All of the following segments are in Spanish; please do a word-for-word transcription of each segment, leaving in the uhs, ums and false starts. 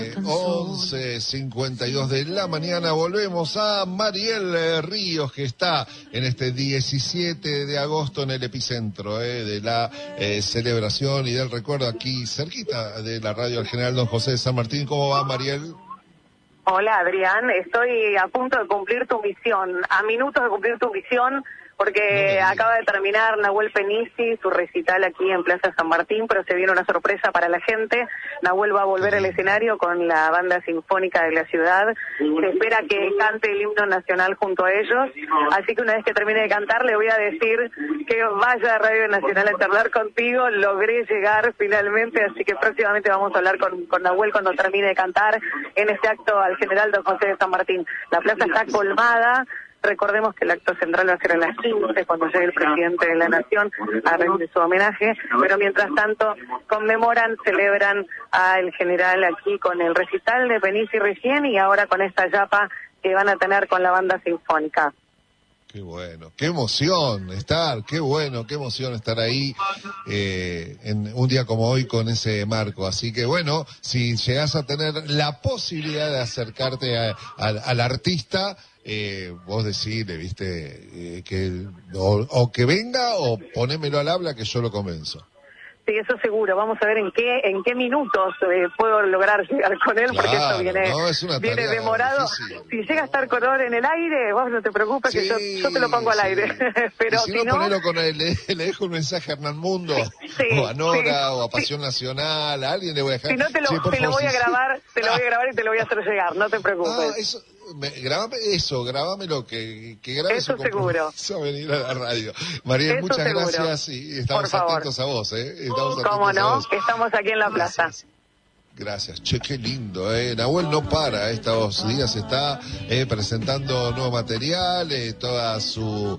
once cincuenta y dos de la mañana volvemos a Mariel Ríos, que está en este diecisiete de agosto en el epicentro eh, de la eh, celebración y del recuerdo, aquí cerquita de la radio del General Don José de San Martín. ¿Cómo va, Mariel? Hola, Adrián, estoy a punto de cumplir tu misión, a minutos de cumplir tu misión, porque no acaba de terminar Nahuel Penici su recital aquí en Plaza San Martín, pero se viene una sorpresa para la gente. Nahuel va a volver al escenario con la banda sinfónica de la ciudad. Se espera que cante el himno nacional junto a ellos, así que una vez que termine de cantar le voy a decir que vaya a Radio Nacional a charlar contigo. Logré llegar finalmente, así que próximamente vamos a hablar con, con Nahuel cuando termine de cantar en este acto al General Don José de San Martín. La plaza está colmada. Recordemos que el acto central va a ser a las quince, cuando llegue el presidente de la Nación a rendir su homenaje, pero mientras tanto conmemoran, celebran al general aquí con el recital de Penici recién y ahora con esta yapa que van a tener con la banda sinfónica. Qué bueno, qué emoción estar, qué bueno, qué emoción estar ahí eh, en un día como hoy con ese marco. Así que bueno, si llegás a tener la posibilidad de acercarte a, a, al artista, eh, vos decirle, viste, eh, que o, o que venga o ponémelo al habla que yo lo convenzo. Sí, eso seguro. Vamos a ver en qué en qué minutos eh, puedo lograr llegar con él, claro, porque esto viene, no, es una viene demorado. Difícil. Si llega a estar con Or en el aire, vos no te preocupes, sí, que yo, yo te lo pongo al sí. aire. Pero y si, si no, no, ponelo con él, le, le dejo un mensaje a Hernán Mundo, sí, o a Nora, sí, o a Pasión sí. Nacional, a alguien le voy a dejar. Si no, te lo, sí, te favor, lo voy sí. a grabar, te lo voy a grabar y te lo voy a hacer llegar, no te preocupes. Ah, eso... Me, grabame eso, grabámelo, que, que grabe eso su seguro. A venir a la radio. Mariel, eso muchas seguro. Gracias y estamos atentos a vos, ¿eh? Estamos atentos ¿Cómo no? A vos. Estamos aquí en la plaza. Gracias. Gracias. Che, qué lindo, ¿eh? Nahuel no para, estos días está eh, presentando nuevo material, eh, toda su...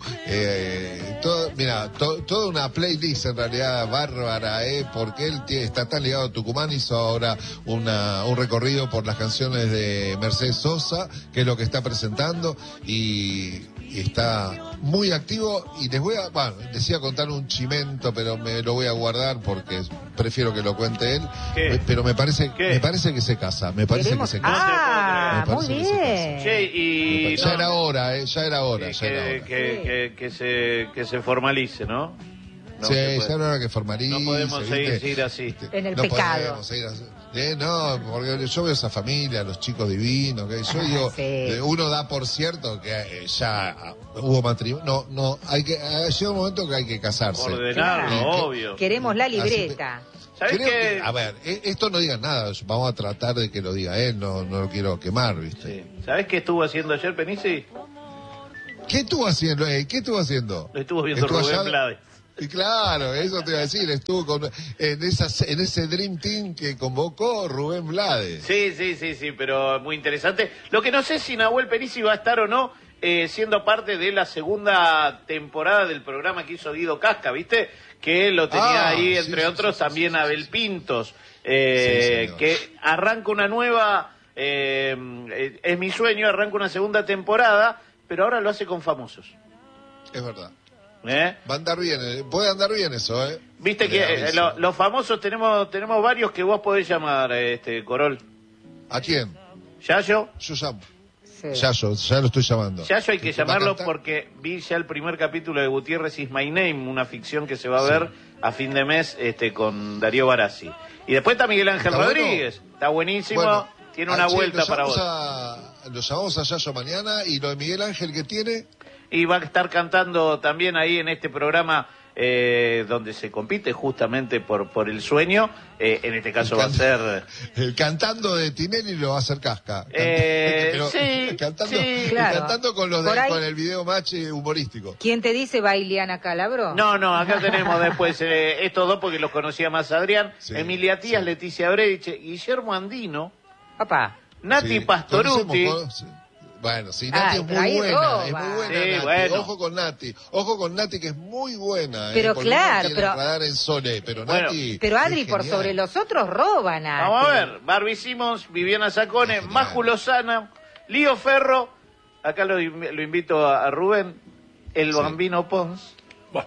Eh, todo, mira, to, toda una playlist en realidad bárbara, ¿eh? Porque él tiene, está tan ligado a Tucumán, hizo ahora una, un recorrido por las canciones de Mercedes Sosa, que es lo que está presentando, y... y está muy activo. Y les voy a, bueno, les iba a contar un chimento, pero me lo voy a guardar porque prefiero que lo cuente él. ¿Qué? Pero me parece, ¿Qué? me parece que se casa, me parece ¿Queremos? que se casa. Ah, muy bien. Che, y ya no, era hora, eh, ya era hora, que, ya era hora. Que, que, que, se, que se formalice, ¿no? No sí, ya era hora que formalice. No podemos seguir, seguir así. En el no pecado. Seguir así. Eh, no, porque yo veo esa familia, los chicos divinos, que yo ah, digo, sí. eh, uno da por cierto que eh, ya hubo matrimonio, no, no, hay que, ha llegado un momento que hay que casarse. Ordenarlo, claro. obvio. Queremos la libreta. ¿Sabes qué? Que, a ver, esto no diga nada, vamos a tratar de que lo diga él, no, no lo quiero quemar, ¿viste? Sí. ¿Sabes qué estuvo haciendo ayer, Penici? ¿Qué estuvo haciendo? Eh? ¿Qué estuvo haciendo? Lo estuvo viendo ¿Estuvo Rubén Blades. Y claro, eso te iba a decir, estuvo con, en, esas, en ese Dream Team que convocó Rubén Blades. Sí, sí, sí, sí, pero muy interesante. Lo que no sé si Nahuel Penici va a estar o no eh, siendo parte de la segunda temporada del programa que hizo Guido Casca, ¿viste? Que lo tenía ah, ahí, entre sí, otros, sí, sí, también sí, sí, Abel sí. Pintos, eh, sí, que arranca una nueva, eh, es mi sueño, arranca una segunda temporada, pero ahora lo hace con famosos. Es verdad. ¿Eh? Va a andar bien, puede andar bien eso, ¿eh? Viste que eh, lo, los famosos tenemos tenemos varios que vos podés llamar, este Corol. ¿A quién? ¿Yayo? Yo llamo. Sí. Yayo, ya lo estoy llamando. Yayo hay que llamarlo porque vi ya el primer capítulo de Gutiérrez is My Name, una ficción que se va a ver sí. a fin de mes este con Darío Barassi. Y después está Miguel Ángel ¿Está Rodríguez, bueno? está buenísimo, bueno, tiene una vuelta para vos. A, lo llamamos a Yayo mañana, y lo de Miguel Ángel que tiene... Y va a estar cantando también ahí en este programa eh, donde se compite justamente por por el sueño. Eh, en este caso va a ser... El cantando de Tinelli lo va a hacer Casca. Eh, Pero, sí, cantando, sí. Claro. Cantando con, los de, ahí, con el video match humorístico. ¿Quién te dice va Ileana Calabro? No, no, acá tenemos después eh, estos dos porque los conocía más Adrián. Sí, Emilia Tías, sí. Leticia Breche, Guillermo Andino. Papá. Nati sí. Pastoruti. Bueno, sí, Nati Ay, es muy buena, roba. es muy buena sí, Nati. Bueno. Ojo con Nati, ojo con Nati que es muy buena. Pero eh, claro, no pero... radar en Sole, pero bueno, Nati Pero Adri, por sobre los otros roban a Vamos a ver, Barbie Simmons, Viviana Sacone, Maju Lozana, Lío Ferro, acá lo, lo invito a, a Rubén, el sí. Bambino Pons. Bueno.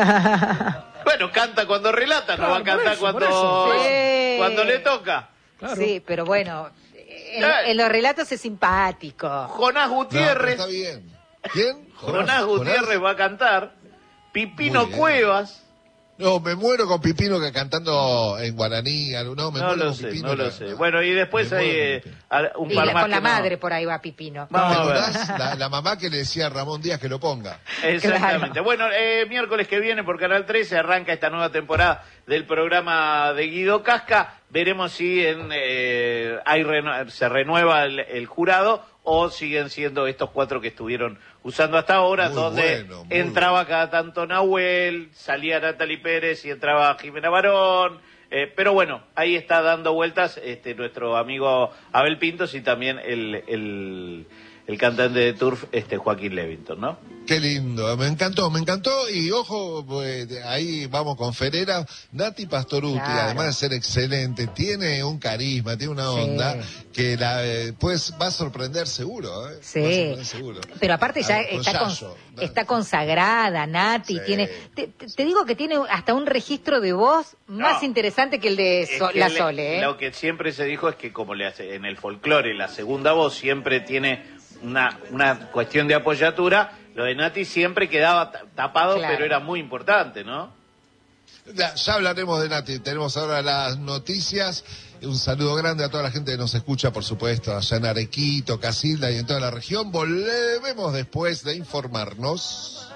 bueno, canta cuando relata, claro, no va a cantar eso, cuando, sí. cuando le toca. Claro. Sí, pero bueno... en, en los relatos es simpático. Jonás No, pero Gutiérrez. está bien. ¿Quién? Jonás Gutiérrez va a cantar. Pipino Muy bien. Cuevas. No, me muero con Pipino que cantando en guaraní. No, me No muero lo con sé, Pipino. no lo que- sé. Bueno, y después Me hay muero eh, con Pipino. a- un Y par la- más con la que no. madre por ahí va Pipino. ¿Te Vamos a ver. acordás? La, la mamá que le decía a Ramón Díaz que lo ponga. Exactamente. Claro. Bueno, eh, miércoles que viene por Canal trece arranca esta nueva temporada del programa de Guido Casca. Veremos si en, eh, hay reno- se renueva el, el jurado o siguen siendo estos cuatro que estuvieron usando hasta ahora, Muy donde bueno, muy entraba cada tanto Nahuel, salía Natalie Pérez y entraba Jimena Barón. Eh, pero bueno, ahí está dando vueltas este nuestro amigo Abel Pintos y también el, el, el cantante de Turf, este Joaquín Levington, ¿no? Qué lindo, me encantó, me encantó. Y ojo, pues, ahí vamos con Ferera. Nati Pastoruti, Claro. además de ser excelente, tiene un carisma, tiene una Sí. onda que la, eh, pues va a sorprender seguro. ¿eh? Sí. Va a sorprender seguro. Pero aparte ya Ah, con está, con- Yayo, ¿no? está consagrada, Nati, Sí. tiene, te, te- te digo que tiene hasta un registro de voz más No. interesante que el de Es So- que La le- Sole, ¿eh? Lo que siempre se dijo es que como le hace en el folclore la segunda voz siempre tiene una, una cuestión de apoyatura, lo de Nati siempre quedaba ta- tapado, Claro. pero era muy importante, ¿no? Ya, ya hablaremos de Nati, tenemos ahora las noticias. Un saludo grande a toda la gente que nos escucha, por supuesto, allá en Arequito, Casilda y en toda la región. Volvemos después de informarnos.